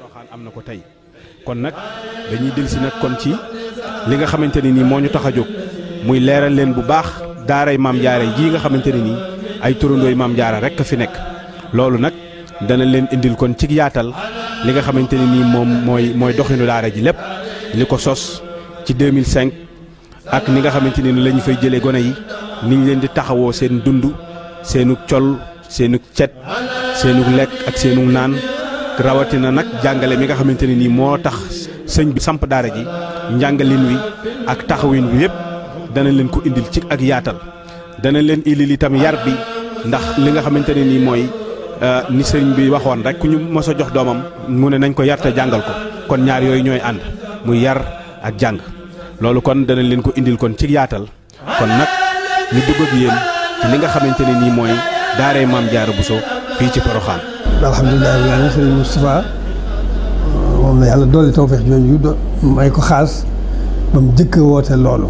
Porokhane am na ko tey kon nag dañuy dellusi nag kon ci li nga xamante ne nii moo ñu tax a jóg muy leeral leen bu baax daaray Maam Jaara jii nga xamante ne nii ay turandooy Maam Jaara rekk a fi nekk loolu nag dana leen indil kon ci yaatal li nga xamante ne nii moom mooy doxinu daara ji lépp li ko sos ci 2005 ak ni nga xamante ne ni la ñu fay jëlee gone yi ni ñu leen di taxawoo seen dund seenu col seenu cet seenu lekk ak seenu naan rawatina nag jàngale mi nga xamante ne nii moo tax sëñ bi samp daara ji njàngalin wi ak taxawin wi yëpp dana leen ko indil ci ak yaatal dana leen indil itam yar bi ndax li nga xamante ne nii mooy ni sëñ bi waxoon rek ku ñu mos a jox doomam mu ne nañ ko yar te jàngal ko kon ñaar yooyu ñooy ànd muy yar ak jàng loolu kon dana leen ko indil kon ci yaatal kon nag ñu dugg ak yéen ci li nga xamante ne nii mooy daaray Maam Jaara Bousso fii ci Porokhane. alhamdulilah rabbil aalamiin sëriñ Moustapha moom la yàlla dolli tawfeex jooju may ko xaas ba mu jëkk woote loolu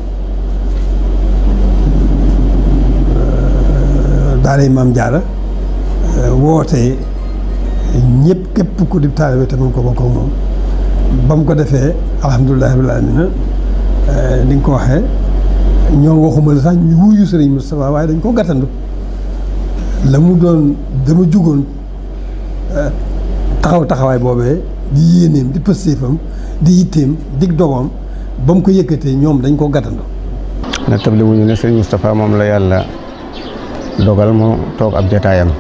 daaray Maam Jaara woote ñëpp képp ku di taalibe te mën ko bokk ak moom ba mu ko defee alhamdulilah rabbil aalamiin ni nga ko waxee ñoo waxuma la sax ñu wuyu sëriñ Moustapha waaye dañ ko gàttandu la mu doon dama jugoon taxawaay boobee di yéeneem di pëstéefam di yitteem dig dogoom ba mu ko yëkkatee ñoom dañ ko gàttandu. na tabli wuñu ne sëriñ Moustapha moom la yàlla dogal mu toog ab jataayam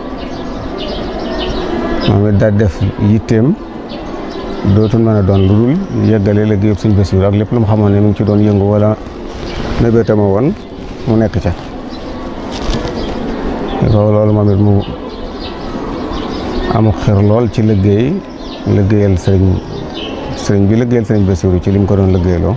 moom it daal def yitteem dootul mën a doon lu dul yëggale liggéeyub Sëriñ Bassirou ak lépp lu mu xamoon ne mu ngi ci doon yëngu wala mébétama woon mu nekk ca loolu moom it mu amul xër lool ci liggéeyal sëriñ bi liggéeyal Sëriñ Bassirou ci li mu ko doon liggéeyloo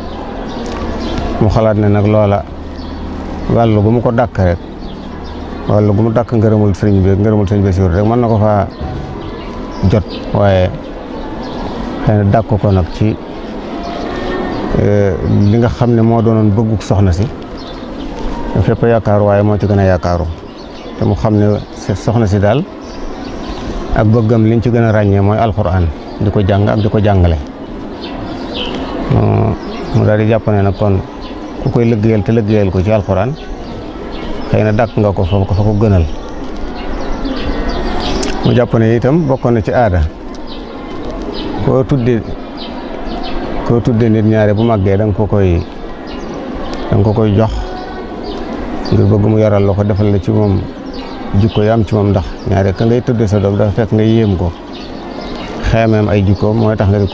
mu xalaat ne nag loola wàllu gu mu ko dàkk rek wàllu gu mu dàkk ngërëmul sëriñ bi ngërëmul Sëriñ Bassirou rek mën na ko faa jot waaye xëy na dàkk ko nag ci li nga xam ne moo doonoon bëgguk soxna si fépp yaakaaru waaye moo ci gën a yaakaaru te mu xam ne soxna si daal ak bëggam liñ ci gën a ràññee mooy alxuraan di ko jàng ak di ko jàngale mu daal di jàpp ne nag kon ku koy liggéeyal te liggéeyal ko ci alxuraan xëy na dàkk nga ko fa ko gënal mu jàpp ne itam bokkoon na ci aada koo tudde nit ñaare bu màggee da nga ko koy jox ngir bëgg mu yaral la ko defal la ci moom jikko yi am ci moom ndax ñaare ka ngay tudde sa doom dafa fekk nga yéem ko xeemeem ay jikkoom mooy tax nga